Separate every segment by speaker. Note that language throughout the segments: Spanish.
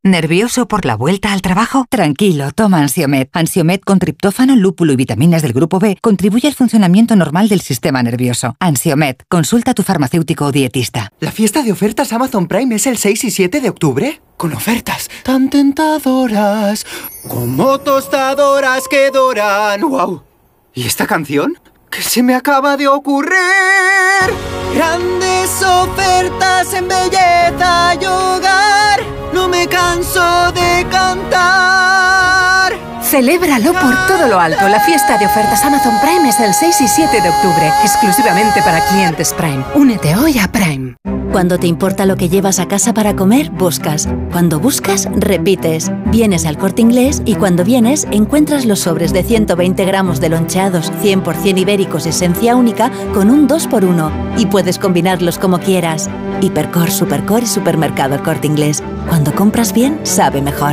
Speaker 1: ¿Nervioso por la vuelta al trabajo? Tranquilo, toma Ansiomed. Ansiomed con triptófano, lúpulo y vitaminas del grupo B contribuye al funcionamiento normal del sistema nervioso. Ansiomed, consulta a tu farmacéutico o dietista.
Speaker 2: ¿La fiesta de ofertas Amazon Prime es el 6 y 7 de octubre? Con ofertas tan tentadoras, como tostadoras que doran. ¡Wow! ¿Y esta canción? ¿Qué se me acaba de ocurrir? Grandes ofertas en belleza y hogar. No me canso de cantar.
Speaker 3: Celébralo por todo lo alto. La fiesta de ofertas Amazon Prime es el 6 y 7 de octubre, exclusivamente para clientes Prime. Únete hoy a Prime.
Speaker 4: Cuando te importa lo que llevas a casa para comer, buscas. Cuando buscas, repites. Vienes al Corte Inglés y cuando vienes, encuentras los sobres de 120 gramos de loncheados 100% ibéricos esencia única con un 2x1 y puedes combinarlos como quieras. Hipercor, Supercor y Supermercado El Corte Inglés. Cuando compras bien, sabe mejor.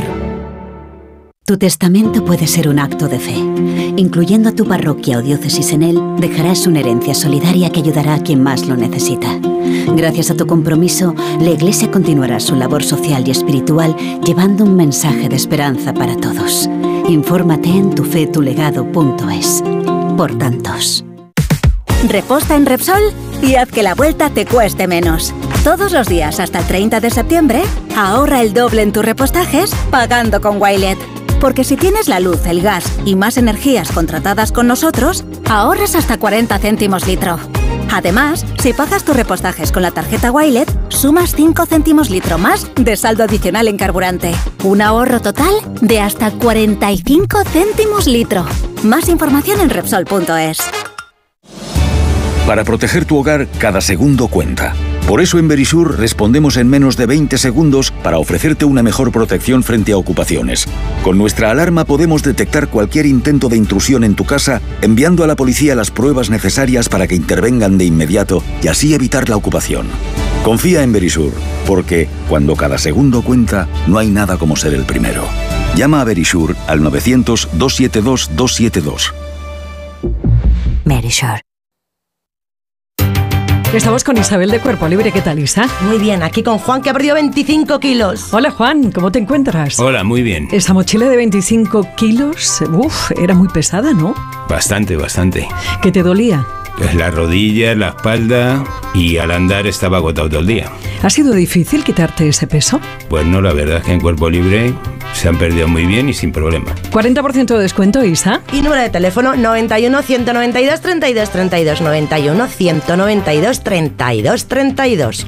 Speaker 4: Tu testamento puede ser un acto de fe. Incluyendo a tu parroquia o diócesis en él, dejarás una herencia solidaria que ayudará a quien más lo necesita. Gracias a tu compromiso, la Iglesia continuará su labor social y espiritual llevando un mensaje de esperanza para todos. Infórmate en tufetulegado.es. Por tantos.
Speaker 5: Reposta en Repsol y haz que la vuelta te cueste menos. Todos los días hasta el 30 de septiembre, ahorra el doble en tus repostajes pagando con Wilet. Porque si tienes la luz, el gas y más energías contratadas con nosotros, ahorras hasta 40 céntimos litro. Además, si pagas tus repostajes con la tarjeta Wilet, sumas 5 céntimos litro más de saldo adicional en carburante. Un ahorro total de hasta 45 céntimos litro. Más información en Repsol.es.
Speaker 6: Para proteger tu hogar, cada segundo cuenta. Por eso en Verisur respondemos en menos de 20 segundos para ofrecerte una mejor protección frente a ocupaciones. Con nuestra alarma podemos detectar cualquier intento de intrusión en tu casa, enviando a la policía las pruebas necesarias para que intervengan de inmediato y así evitar la ocupación. Confía en Verisur, porque cuando cada segundo cuenta, no hay nada como ser el primero. Llama a Verisur al 900-272-272.
Speaker 5: Verisur.
Speaker 7: Estamos con Isabel de Cuerpo Libre. ¿Qué tal, Isa?
Speaker 8: Muy bien, aquí con Juan, que ha perdido 25 kilos.
Speaker 7: Hola, Juan, ¿cómo te encuentras?
Speaker 9: Hola, muy bien.
Speaker 7: Esa mochila de 25 kilos, era muy pesada, ¿no?
Speaker 9: Bastante.
Speaker 7: ¿Qué te dolía?
Speaker 9: La rodilla, la espalda y al andar estaba agotado todo el día.
Speaker 7: ¿Ha sido difícil quitarte ese peso?
Speaker 9: Pues no, la verdad es que en Cuerpo Libre se han perdido muy bien y sin problema.
Speaker 7: 40% de descuento, Isa.
Speaker 8: Y número de teléfono 91 192 32 32, 91 192 32 32.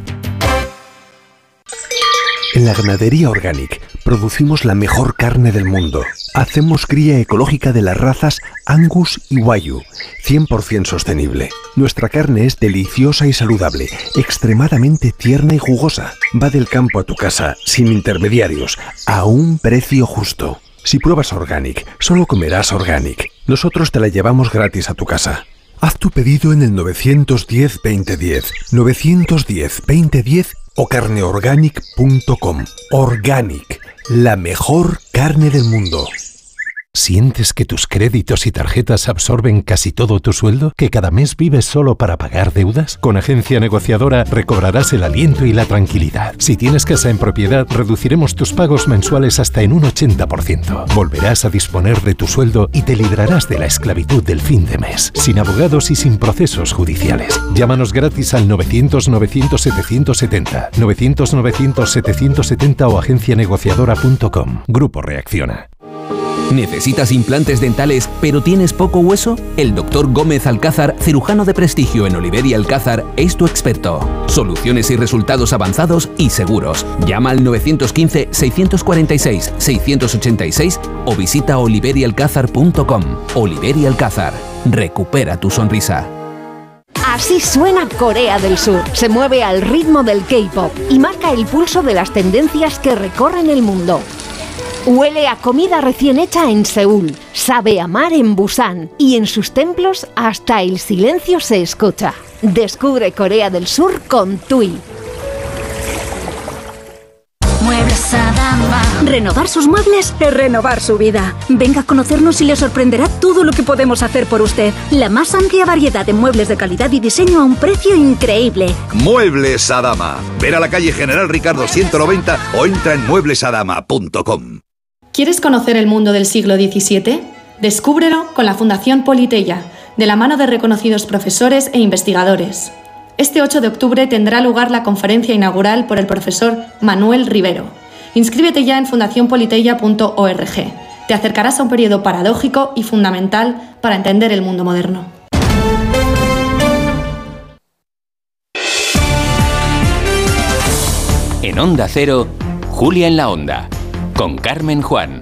Speaker 10: En la Ganadería Organic producimos la mejor carne del mundo. Hacemos cría ecológica de las razas Angus y Wagyu, 100% sostenible. Nuestra carne es deliciosa y saludable, extremadamente tierna y jugosa. Va del campo a tu casa, sin intermediarios, a un precio justo. Si pruebas Organic, solo comerás Organic. Nosotros te la llevamos gratis a tu casa. Haz tu pedido en el 910-2010, 910-2010 o carneorganic.com. Organic, la mejor carne del mundo.
Speaker 11: ¿Sientes que tus créditos y tarjetas absorben casi todo tu sueldo? ¿Que cada mes vives solo para pagar deudas? Con Agencia Negociadora recobrarás el aliento y la tranquilidad. Si tienes casa en propiedad, reduciremos tus pagos mensuales hasta en un 80%. Volverás a disponer de tu sueldo y te librarás de la esclavitud del fin de mes, sin abogados y sin procesos judiciales. Llámanos gratis al 900-900-770, 900-900-770 o agencianegociadora.com. Grupo Reacciona.
Speaker 12: ¿Necesitas implantes dentales pero tienes poco hueso? El Dr. Gómez Alcázar, cirujano de prestigio en Oliver y Alcázar, es tu experto. Soluciones y resultados avanzados y seguros. Llama al 915-646-686 o visita oliverialcázar.com. Oliver y Alcázar. Recupera tu sonrisa.
Speaker 13: Así suena Corea del Sur. Se mueve al ritmo del K-pop y marca el pulso de las tendencias que recorren el mundo. Huele a comida recién hecha en Seúl, sabe a mar en Busan y en sus templos hasta el silencio se escucha. Descubre Corea del Sur con TUI.
Speaker 14: Muebles Adama.
Speaker 5: Renovar sus muebles es renovar su vida. Venga a conocernos y le sorprenderá todo lo que podemos hacer por usted. La más amplia variedad de muebles de calidad y diseño a un precio increíble.
Speaker 14: Muebles Adama. Ver a la calle General Ricardo 190 o entra en mueblesadama.com.
Speaker 15: ¿Quieres conocer el mundo del siglo XVII? Descúbrelo con la Fundación Politeia, de la mano de reconocidos profesores e investigadores. Este 8 de octubre tendrá lugar la conferencia inaugural por el profesor Manuel Rivero. Inscríbete ya en fundacionpoliteia.org. Te acercarás a un periodo paradójico y fundamental para entender el mundo moderno.
Speaker 12: En Onda Cero, Julia en la Onda, con Carmen Juan.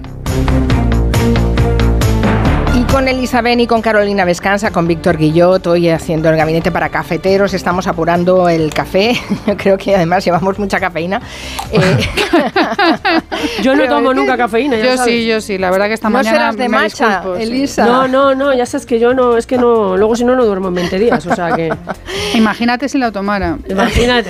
Speaker 16: Y con Elisa Ben y con Carolina Vescanza, con Víctor Guillot, hoy haciendo el gabinete para cafeteros, estamos apurando el café. Yo creo que además llevamos mucha cafeína.
Speaker 17: Yo no tomo nunca cafeína.
Speaker 18: Yo sí, la verdad que esta mañana.
Speaker 16: ¿No serás de matcha, Elisa?
Speaker 17: No, ya sabes que yo no, es que no, luego si no duermo en 20 días, o sea que...
Speaker 18: Imagínate si la tomara.
Speaker 17: Imagínate.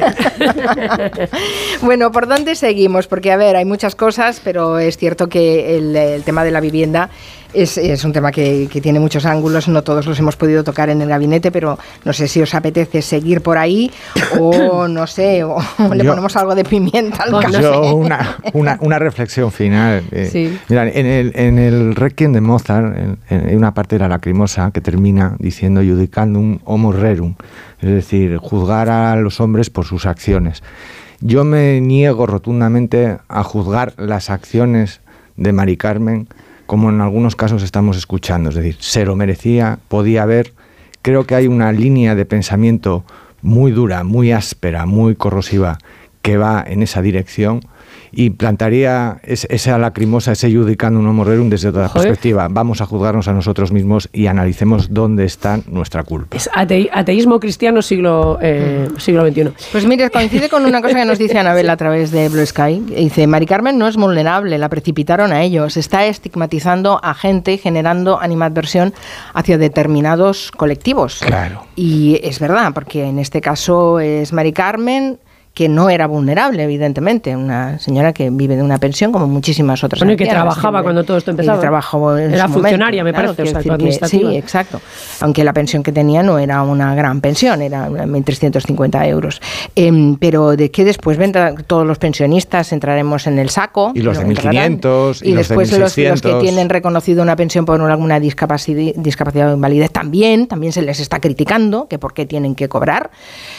Speaker 16: Bueno, ¿por dónde seguimos? Porque, a ver, hay muchas cosas, pero es cierto que el tema de la vivienda es un tema que tiene muchos ángulos, no todos los hemos podido tocar en el gabinete, pero no sé si os apetece seguir por ahí o no sé, o le ponemos algo de pimienta al café.
Speaker 19: Yo una reflexión final.
Speaker 16: Sí.
Speaker 19: Mira, en el Requiem de Mozart, en una parte de la Lacrimosa que termina diciendo judicandum homo rerum, es decir, juzgar a los hombres por sus acciones. Yo me niego rotundamente a juzgar las acciones de Mari Carmen como en algunos casos estamos escuchando, es decir, se lo merecía, podía haber. Creo que hay una línea de pensamiento muy dura, muy áspera, muy corrosiva, que va en esa dirección, y plantaría esa Lacrimosa, ese judicandum homo rerum desde otra perspectiva. Vamos a juzgarnos a nosotros mismos y analicemos dónde está nuestra culpa.
Speaker 17: Es ateísmo cristiano siglo XXI.
Speaker 16: Pues mire, coincide con una cosa que nos dice Anabel a través de Blue Sky. Dice, Mari Carmen no es vulnerable, la precipitaron a ellos. Está estigmatizando a gente y generando animadversión hacia determinados colectivos.
Speaker 19: Claro.
Speaker 16: Y es verdad, porque en este caso es Mari Carmen, que no era vulnerable, evidentemente, una señora que vive de una pensión como muchísimas otras.
Speaker 17: Bueno, y que trabajaba cuando todo esto empezaba.
Speaker 16: Era
Speaker 17: funcionaria, me parece, o sea, administrativa.
Speaker 16: Sí, exacto. Aunque la pensión que tenía no era una gran pensión, era 1.350 euros. Pero de que después vendrán todos los pensionistas, entraremos en el saco.
Speaker 19: Y los de 1.500, y los de 1.600.
Speaker 16: Después los que tienen reconocido una pensión por alguna discapacidad o invalidez también se les está criticando, que por qué tienen que cobrar.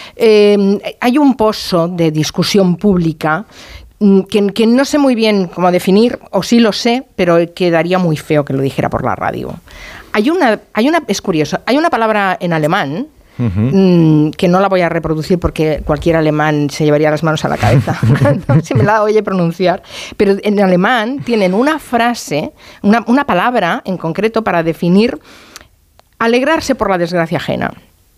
Speaker 16: Hay un pozo de discusión pública que no sé muy bien cómo definir, o sí lo sé, pero quedaría muy feo que lo dijera por la radio. Es curioso, hay una palabra en alemán que no la voy a reproducir porque cualquier alemán se llevaría las manos a la cabeza si me la oye pronunciar, pero en alemán tienen una frase, una palabra en concreto para definir alegrarse por la desgracia ajena.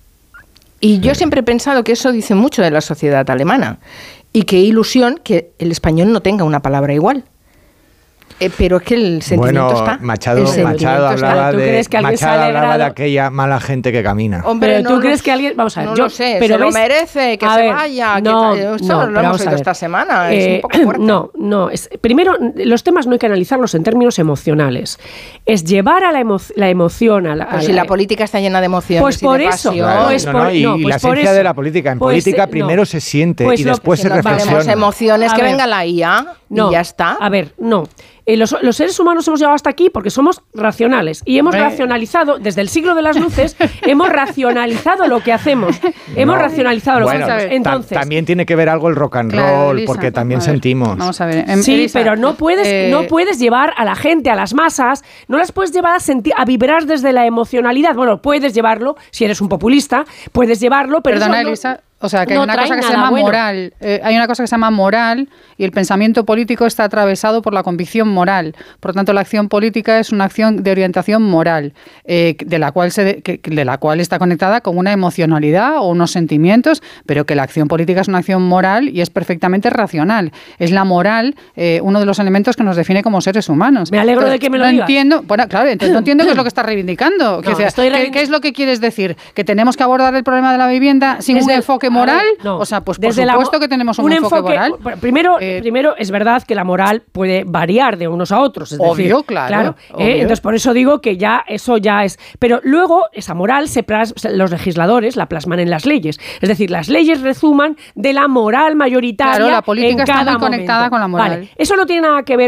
Speaker 16: Y yo siempre he pensado que eso dice mucho de la sociedad alemana y qué ilusión que el español no tenga una palabra igual. Pero es que el sentimiento está.
Speaker 19: Machado hablaba de aquella mala gente que camina.
Speaker 16: Hombre,
Speaker 17: pero tú crees que alguien... Vamos a ver,
Speaker 16: no lo sé, pero se lo merece, que se vaya. Esto lo hemos oído esta semana, es un poco fuerte.
Speaker 17: Primero, los temas no hay que analizarlos en términos emocionales. Es llevar a la emoción a la...
Speaker 16: Pues si la política está llena de emociones
Speaker 17: pues por
Speaker 16: y de
Speaker 17: eso,
Speaker 16: pasión.
Speaker 19: Y la esencia de la política. En política primero se siente y después se reflexiona.
Speaker 16: Valemos emociones, que venga la IA y ya está.
Speaker 17: A ver, no. Los seres humanos hemos llegado hasta aquí porque somos racionales y hemos racionalizado, desde el siglo de las luces, hemos racionalizado lo que hacemos. Hemos racionalizado lo que hacemos. Entonces,
Speaker 19: también tiene que ver algo el rock and roll, Elisa, porque también sentimos.
Speaker 18: Vamos a ver.
Speaker 17: Sí, Elisa, pero no puedes llevar a la gente, a las masas, no las puedes llevar a vibrar desde la emocionalidad. Bueno, puedes llevarlo, si eres un populista, puedes llevarlo, pero
Speaker 18: perdona, Elisa. O sea, que hay una cosa que se llama moral. Hay una cosa que se llama moral y el pensamiento político está atravesado por la convicción moral. Por lo tanto, la acción política es una acción de orientación moral, de la cual está conectada con una emocionalidad o unos sentimientos, pero que la acción política es una acción moral y es perfectamente racional. Es la moral uno de los elementos que nos define como seres humanos.
Speaker 17: Me alegro de que me lo digas.
Speaker 18: No entiendo qué es lo que estás reivindicando. ¿Qué es lo que quieres decir? ¿Que tenemos que abordar el problema de la vivienda sin un enfoque enfoque moral? O sea, pues por supuesto que tenemos un enfoque moral.
Speaker 17: Primero, es verdad que la moral puede variar de unos a otros. Es
Speaker 18: obvio,
Speaker 17: decir,
Speaker 18: claro.
Speaker 17: Entonces, por eso digo que eso ya es... Pero luego, esa moral los legisladores la plasman en las leyes. Es decir, las leyes resuman de la moral mayoritaria.
Speaker 18: Claro, la política
Speaker 17: en cada
Speaker 18: está muy conectada con la moral.
Speaker 17: Vale. Eso no tiene nada que ver